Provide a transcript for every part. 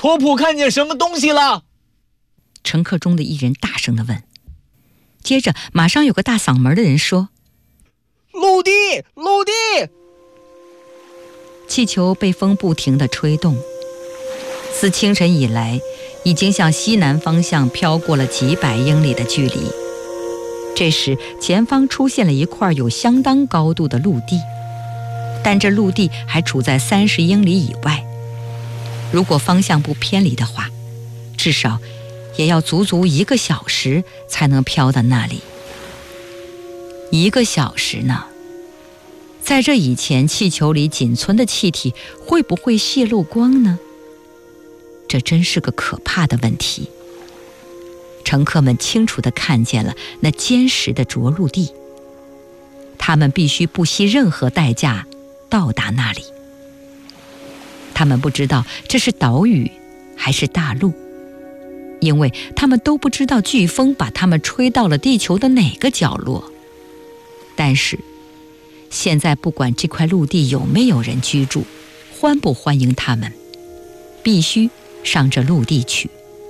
托普看见什么东西了？ 乘客中的一人大声地问。接着马上有个大嗓门的人说： 陆地，陆地！ 气球被风不停地吹动，自清晨以来已经向西南方向飘过了几百英里的距离。这时前方出现了一块有相当高度的陆地，但这陆地还处在30英里以外，如果方向不偏离的话，至少也要足足1个小时才能飘到那里。1个小时呢？在这以前，气球里仅存的气体会不会泄露光呢？这真是个可怕的问题。乘客们清楚地看见了那坚实的着陆地，他们必须不惜任何代价到达那里。他们不知道这是岛屿还是大陆，因为他们都不知道飓风把他们吹到了地球的哪个角落。但是现在不管这块陆地有没有人居住，欢不欢迎他们，必须上这陆地去。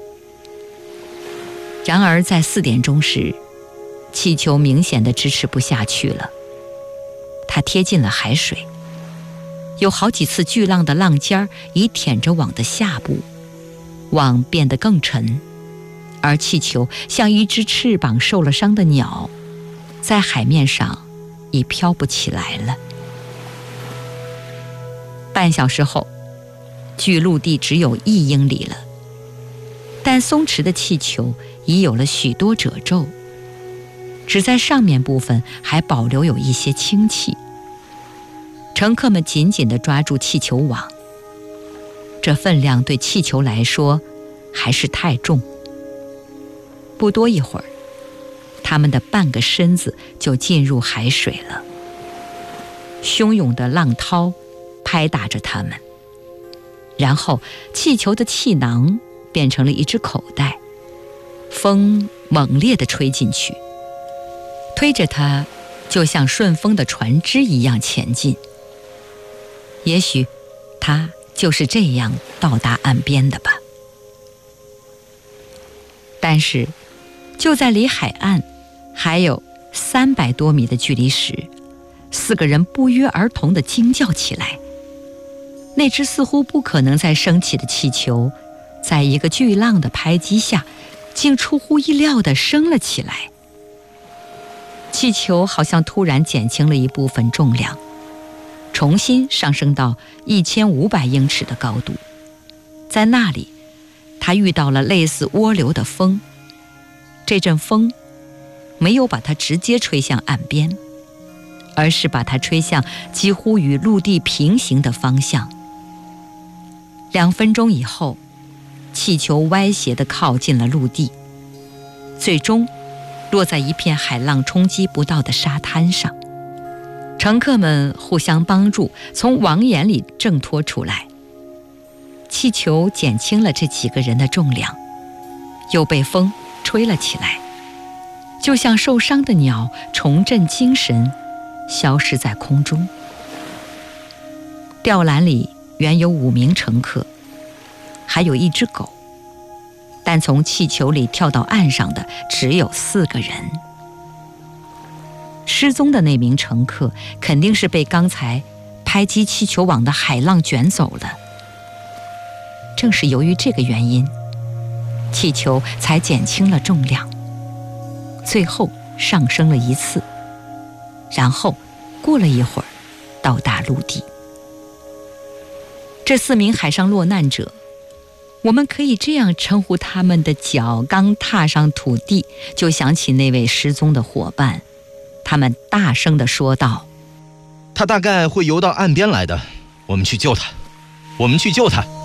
然而在4点钟时，气球明显地支持不下去了，它贴近了海水，有好几次巨浪的浪尖已舔着网的下部，网变得更沉，而气球像一只翅膀受了伤的鸟，在海面上已飘不起来了。半小时后，距陆地只有1英里了，但松弛的气球已有了许多褶皱，只在上面部分还保留有一些氢气。乘客们紧紧地抓住气球网，这分量对气球来说还是太重。不多一会儿，他们的半个身子就进入海水了，汹涌的浪涛拍打着他们，然后气球的气囊变成了一只口袋，风猛烈地吹进去，推着它就像顺风的船只一样前进。也许它就是这样到达岸边的吧。但是就在离海岸还有300多米的距离时，4个人不约而同地惊叫起来。那只似乎不可能再升起的气球，在一个巨浪的拍击下，竟出乎意料地升了起来。气球好像突然减轻了一部分重量，重新上升到1500英尺的高度。在那里，它遇到了类似涡流的风，这阵风没有把它直接吹向岸边，而是把它吹向几乎与陆地平行的方向。2分钟以后，气球歪斜地靠近了陆地，最终落在一片海浪冲击不到的沙滩上。乘客们互相帮助，从网眼里挣脱出来。气球减轻了这几个人的重量，又被风吹了起来，就像受伤的鸟重振精神，消失在空中。吊篮里原有5名乘客，还有1只狗，但从气球里跳到岸上的只有4个人。失踪的那名乘客肯定是被刚才拍击气球网的海浪卷走了。正是由于这个原因，气球才减轻了重量，最后上升了1次，然后过了一会儿到达陆地。这4名海上落难者，我们可以这样称呼他们的脚刚踏上土地，就想起那位失踪的伙伴。他们大声地说道： 他大概会游到岸边来的，我们去救他，我们去救他。